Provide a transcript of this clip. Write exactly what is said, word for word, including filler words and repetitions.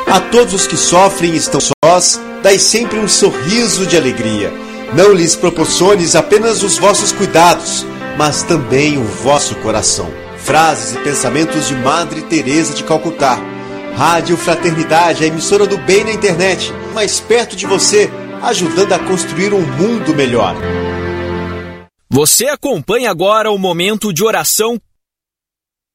A todos os que sofrem e estão sós, dai sempre um sorriso de alegria. Não lhes proporciones apenas os vossos cuidados, mas também o vosso coração. Frases e pensamentos de Madre Teresa de Calcutá. Rádio Fraternidade, a emissora do bem na internet, mais perto de você, ajudando a construir um mundo melhor. Você acompanha agora o momento de oração